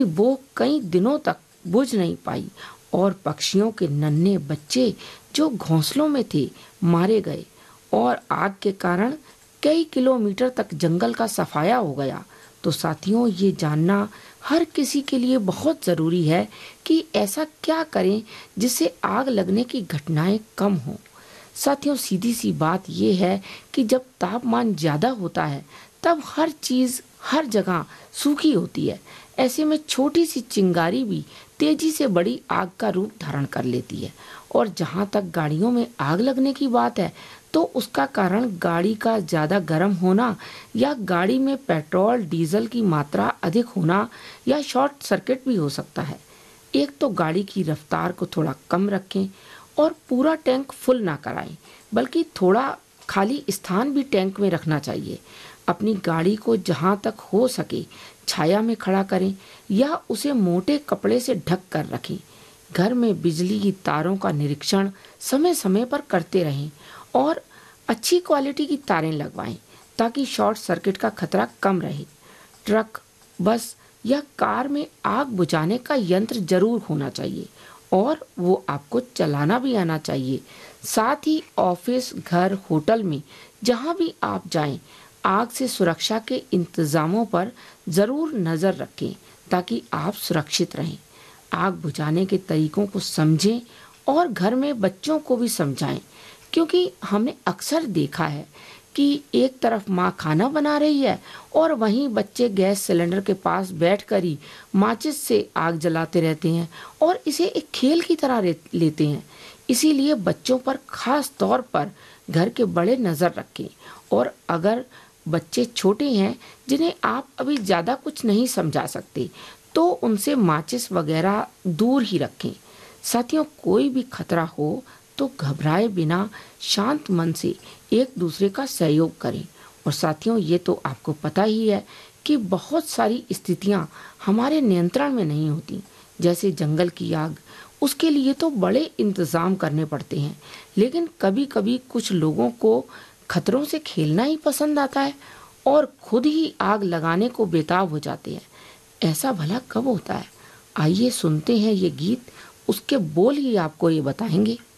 वो कई दिनों तक बुझ नहीं पाई और पक्षियों के नन्हे बच्चे जो घोंसलों में थे मारे गए और आग के कारण कई किलोमीटर तक जंगल का सफाया हो गया। तो साथियों, ये जानना हर किसी के लिए बहुत ज़रूरी है कि ऐसा क्या करें जिससे आग लगने की घटनाएं कम हों। साथियों, सीधी सी बात यह है कि जब तापमान ज़्यादा होता है तब हर चीज़ हर जगह सूखी होती है। ऐसे में छोटी सी चिंगारी भी तेजी से बड़ी आग का रूप धारण कर लेती है। और जहाँ तक गाड़ियों में आग लगने की बात है, तो उसका कारण गाड़ी का ज़्यादा गर्म होना या गाड़ी में पेट्रोल डीजल की मात्रा अधिक होना या शॉर्ट सर्किट भी हो सकता है। एक तो गाड़ी की रफ्तार को थोड़ा कम रखें और पूरा टैंक फुल ना कराएं, बल्कि थोड़ा खाली स्थान भी टैंक में रखना चाहिए। अपनी गाड़ी को जहाँ तक हो सके छाया में खड़ा करें या उसे मोटे कपड़े से ढक कर रखें। घर में बिजली की तारों का निरीक्षण समय समय पर करते रहें और अच्छी क्वालिटी की तारें लगवाएं ताकि शॉर्ट सर्किट का खतरा कम रहे। ट्रक, बस या कार में आग बुझाने का यंत्र जरूर होना चाहिए और वो आपको चलाना भी आना चाहिए। साथ ही ऑफिस, घर, होटल में जहाँ भी आप जाएं, आग से सुरक्षा के इंतजामों पर ज़रूर नज़र रखें ताकि आप सुरक्षित रहें। आग बुझाने के तरीकों को समझें और घर में बच्चों को भी समझाएं, क्योंकि हमने अक्सर देखा है कि एक तरफ माँ खाना बना रही है और वहीं बच्चे गैस सिलेंडर के पास बैठकर ही माचिस से आग जलाते रहते हैं और इसे एक खेल की तरह लेते हैं। इसीलिए बच्चों पर खास तौर पर घर के बड़े नज़र रखें और अगर बच्चे छोटे हैं जिन्हें आप अभी ज़्यादा कुछ नहीं समझा सकते, तो उनसे माचिस वगैरह दूर ही रखें। साथियों, कोई भी खतरा हो तो घबराए बिना शांत मन से एक दूसरे का सहयोग करें। और साथियों, ये तो आपको पता ही है कि बहुत सारी स्थितियां हमारे नियंत्रण में नहीं होती, जैसे जंगल की आग। उसके लिए तो बड़े इंतजाम करने पड़ते हैं, लेकिन कभी कभी कुछ लोगों को खतरों से खेलना ही पसंद आता है और खुद ही आग लगाने को बेताब हो जाते हैं। ऐसा भला कब होता है? आइए सुनते हैं ये गीत, उसके बोल ही आपको ये बताएंगे।